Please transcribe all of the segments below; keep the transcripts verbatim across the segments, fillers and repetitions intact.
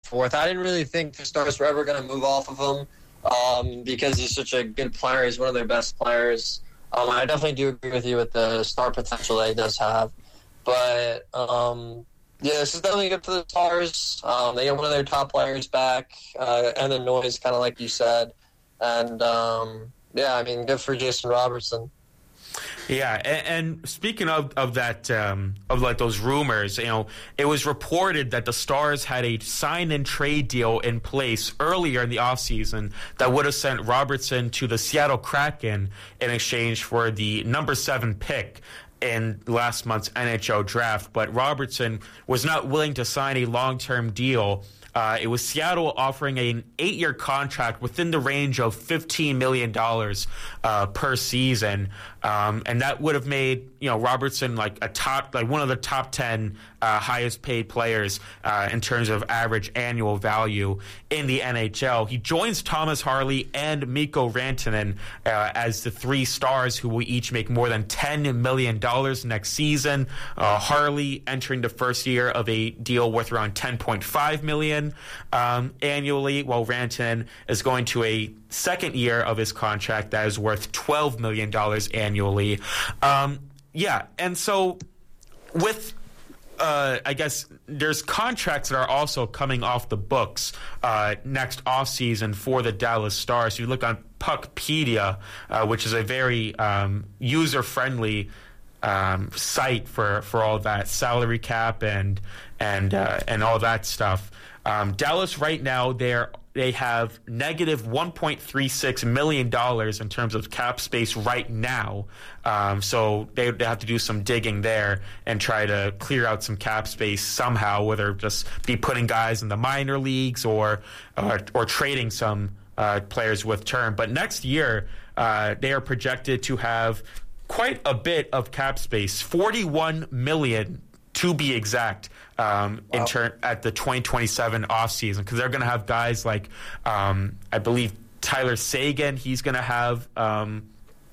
forth. I didn't really think the Stars were ever going to move off of him um, because he's such a good player. He's one of their best players. Um, I definitely do agree with you with the star potential that he does have. But, um, yeah, this is definitely good for the Stars. Um, they get one of their top players back, uh, and the noise, kind of like you said. And, um, yeah, I mean, good for Jason Robertson. Yeah, and, and speaking of of that um, of like those rumors, you know, it was reported that the Stars had a sign and trade deal in place earlier in the offseason that would have sent Robertson to the Seattle Kraken in exchange for the number seven pick in last month's N H L draft. But Robertson was not willing to sign a long-term deal. Uh, it was Seattle offering an eight-year contract within the range of fifteen million dollars uh, per season, um, and that would have made you know Robertson like a top, like one of the top ten uh, highest-paid players uh, in terms of average annual value in the N H L. He joins Thomas Harley and Mikko Rantanen uh, as the three Stars who will each make more than ten million dollars next season. Uh, Harley entering the first year of a deal worth around ten point five million dollars Um, annually, while Rantanen is going to a second year of his contract that is worth twelve million dollars annually. Um, yeah, and so with, uh, I guess, there's contracts that are also coming off the books uh, next offseason for the Dallas Stars. You look on Puckpedia, uh, which is a very um, user-friendly um, site for, for all that salary cap and and uh, and all that stuff. Um, Dallas right now, they're, they have negative one point three six million dollars in terms of cap space right now. Um, so they, they have to do some digging there and try to clear out some cap space somehow, whether just be putting guys in the minor leagues or or, or trading some uh, players with term. But next year, uh, they are projected to have quite a bit of cap space, forty-one million dollars to be exact, um, wow. in turn at the twenty twenty-seven offseason, because they're going to have guys like, um, I believe, Tyler Seguin. He's going to have, um,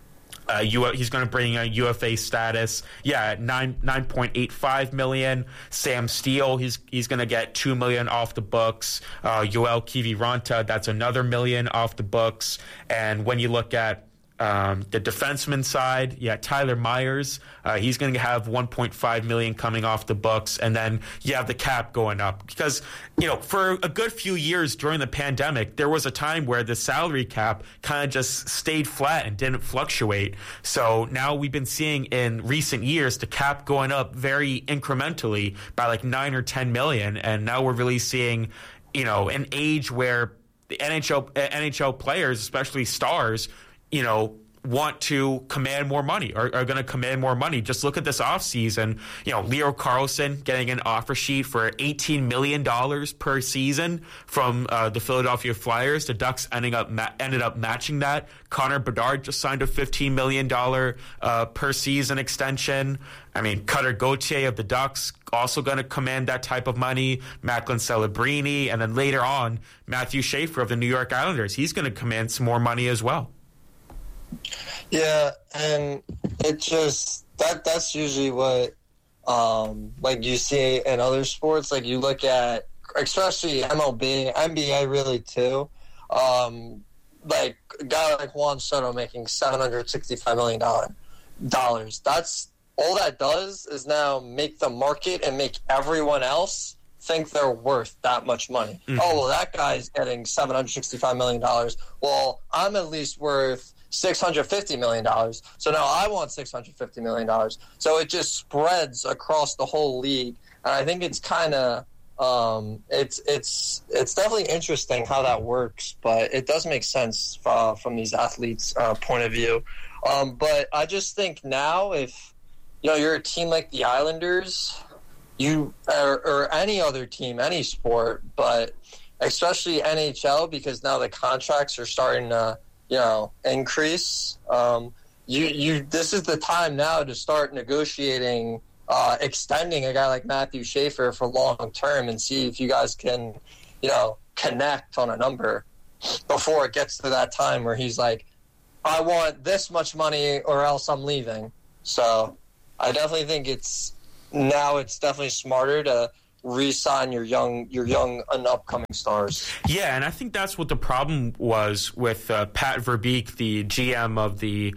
uh, U- he's going to bring a U F A status. Yeah, nine nine point eight five million. Sam Steele, he's he's going to get two million off the books. Uh, Yoel Kiviranta, that's another million off the books. And when you look at Um, the defenseman side, yeah, Tyler Myers, uh, he's going to have one point five million dollars coming off the books, and then you have the cap going up because, you know, for a good few years during the pandemic, there was a time where the salary cap kind of just stayed flat and didn't fluctuate. So now we've been seeing in recent years the cap going up very incrementally by like nine or ten million, and now we're really seeing, you know, an age where the N H L N H L players, especially stars, you know, want to command more money, or are going to command more money. Just look at this offseason. You know, Leo Carlsson getting an offer sheet for eighteen million dollars per season from uh, the Philadelphia Flyers. The Ducks ending up ma- ended up matching that. Connor Bedard just signed a fifteen million dollars uh, per season extension. I mean, Cutter Gauthier of the Ducks also going to command that type of money. Macklin Celebrini, and then later on, Matthew Schaefer of the New York Islanders. He's going to command some more money as well. Yeah, and it just that that's usually what um like you see in other sports. Like you look at, especially M L B, N B A really too. Um, like a guy like Juan Soto making seven hundred sixty-five million dollars. That's all that does is now make the market and make everyone else think they're worth that much money. Mm-hmm. Oh, well, that guy's getting seven hundred sixty-five million dollars. Well, I'm at least worth six hundred fifty million dollars. So now I want six hundred fifty million dollars. So it just spreads across the whole league. And I think it's kind of, um, it's it's it's definitely interesting how that works, but it does make sense uh, from these athletes' uh, point of view. Um, but I just think now if, you know, you're a team like the Islanders, you or, or any other team, any sport, but especially N H L, because now the contracts are starting to, you know, increase. Um, you, you. This is the time now to start negotiating, uh, extending a guy like Matthew Schaefer for long term, and see if you guys can, you know, connect on a number before it gets to that time where he's like, I want this much money or else I'm leaving. So I definitely think it's now it's definitely smarter to re-sign your young, your young and upcoming stars. Yeah, and I think that's what the problem was with uh, Pat Verbeek, the G M of the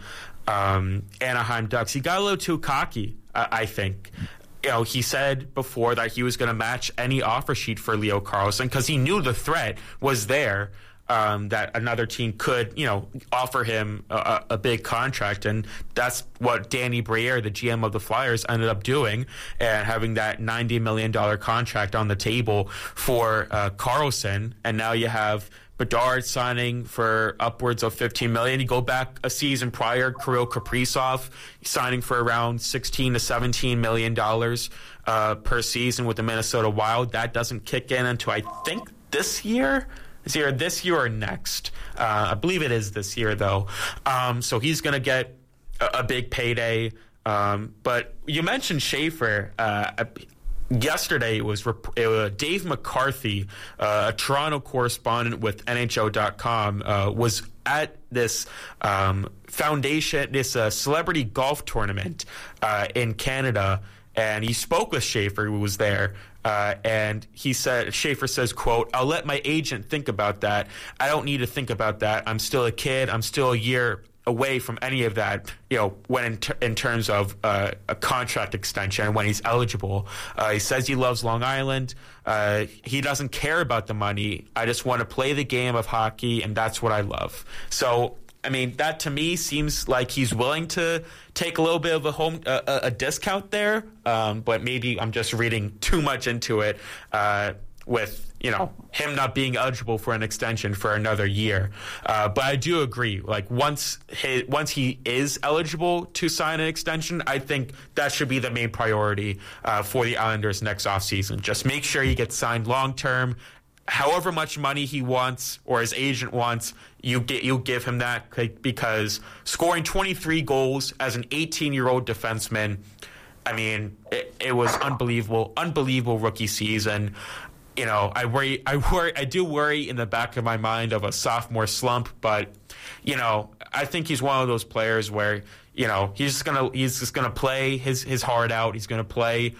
um, Anaheim Ducks. He got a little too cocky, uh, I think. You know, he said before that he was going to match any offer sheet for Leo Carlsson because he knew the threat was there. Um, that another team could, you know, offer him a, a big contract. And that's what Danny Briere, the G M of the Flyers, ended up doing, and having that ninety million dollars contract on the table for uh, Carlson. And now you have Bedard signing for upwards of fifteen million dollars. You go back a season prior, Kirill Kaprizov signing for around sixteen to seventeen million dollars uh, per season with the Minnesota Wild. That doesn't kick in until I think this year. Is either this year or next. Uh, I believe it is this year, though. Um, so he's going to get a, a big payday. Um, but you mentioned Schaefer. Uh, yesterday, it was rep- uh, Dave McCarthy, uh, a Toronto correspondent with N H O dot com, uh, was at this um, foundation, this uh, celebrity golf tournament uh, in Canada. And he spoke with Schaefer, who was there, uh, and he said, Schaefer says, quote, "I'll let my agent think about that. I don't need to think about that. I'm still a kid. I'm still a year away from any of that, you know, when in, ter- in terms of uh, a contract extension, when he's eligible." Uh, he says he loves Long Island. Uh, he doesn't care about the money. I just want to play the game of hockey, and that's what I love. So, I mean, that to me seems like he's willing to take a little bit of a home uh, a discount there, um, but maybe I'm just reading too much into it uh, with, you know, him not being eligible for an extension for another year. Uh, but I do agree. Like once he, once he is eligible to sign an extension, I think that should be the main priority uh, for the Islanders next offseason. Just make sure he gets signed long term. However much money he wants or his agent wants, you get you give him that, because scoring twenty-three goals as an eighteen-year-old defenseman, I mean, it, it was unbelievable, unbelievable rookie season. You know, I worry, I worry, I do worry in the back of my mind of a sophomore slump, but you know, I think he's one of those players where, you know, he's just gonna he's just gonna play his his heart out. He's gonna play,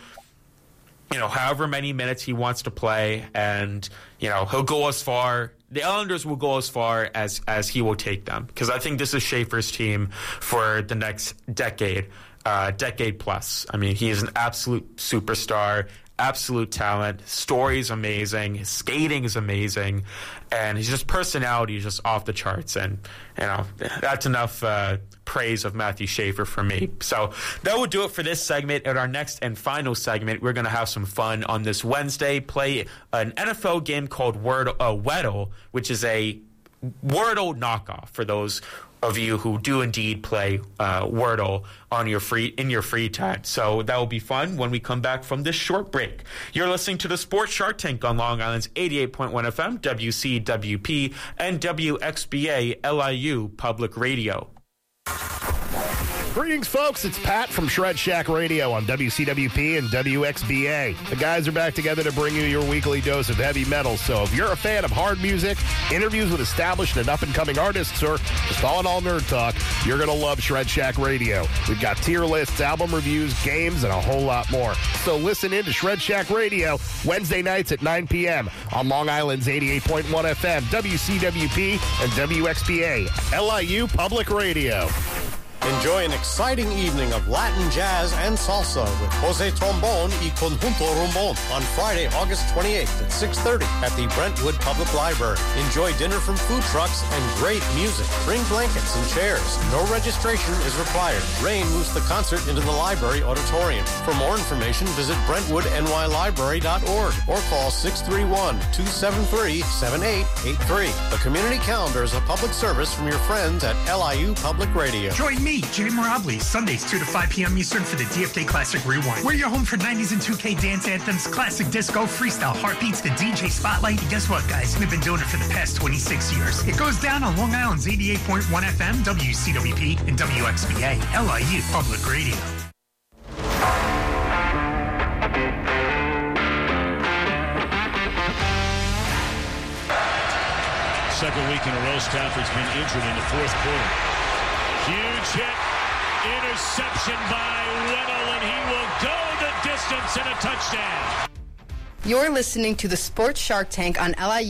you know, however many minutes he wants to play, and, you know, he'll go as far, the Islanders will go as far as, as he will take them, because I think this is Schaefer's team for the next decade, uh, decade plus. I mean, he is an absolute superstar, absolute talent. Story is amazing. His skating is amazing. And his just personality is just off the charts. And, you know, that's enough uh, praise of Matthew Schaefer for me. So that will do it for this segment. In our next and final segment, we're going to have some fun on this Wednesday. Play an N F L game called Word, uh, Weddle, which is a Wordle knockoff for those of you who do indeed play uh, Wordle on your free in your free time. So that will be fun when we come back from this short break. You're listening to the Sports Shark Tank on Long Island's eighty-eight point one F M, W C W P, and W X B A L I U Public Radio. Greetings, folks. It's Pat from Shred Shack Radio on W C W P and W X B A. The guys are back together to bring you your weekly dose of heavy metal. So if you're a fan of hard music, interviews with established and up-and-coming artists, or just all-in-all nerd talk, you're going to love Shred Shack Radio. We've got tier lists, album reviews, games, and a whole lot more. So listen in to Shred Shack Radio Wednesday nights at nine p.m. on Long Island's eighty-eight point one F M, W C W P, and W X B A L I U Public Radio. Enjoy an exciting evening of Latin jazz and salsa with Jose Trombon y Conjunto Rumbon on Friday, August twenty-eighth at six thirty at the Brentwood Public Library. Enjoy dinner from food trucks and great music. Bring blankets and chairs. No registration is required. Rain moves the concert into the library auditorium. For more information, visit brentwood n y library dot org or call six three one, two seven three, seven eight eight three. The community calendar is a public service from your friends at L I U Public Radio. Join me, Jay Mirabli, Sundays two to five p.m. Eastern for the D F K Classic Rewind. We're your home for nineties and two K dance anthems, classic disco, freestyle, heartbeats, the D J spotlight. And guess what, guys? We've been doing it for the past twenty-six years. It goes down on Long Island's eighty-eight point one F M, W C W P, and W X B A, L I U Public Radio. Second week in a row, Stafford's been injured in the fourth quarter. Huge hit, interception by Weddle, and he will go the distance in a touchdown. You're listening to the Sports Shark Tank on L I U.